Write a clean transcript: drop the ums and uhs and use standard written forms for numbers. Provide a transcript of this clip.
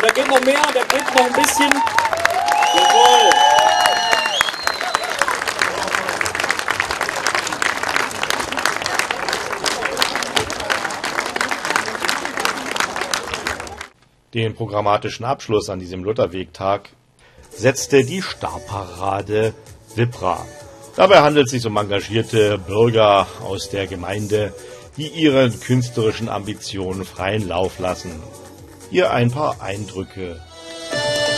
geht noch mehr, da geht noch ein bisschen. Jawohl. Den programmatischen Abschluss an diesem Lutherwegtag setzte die Starparade Wipra. Dabei handelt es sich um engagierte Bürger aus der Gemeinde, die ihren künstlerischen Ambitionen freien Lauf lassen. Hier ein paar Eindrücke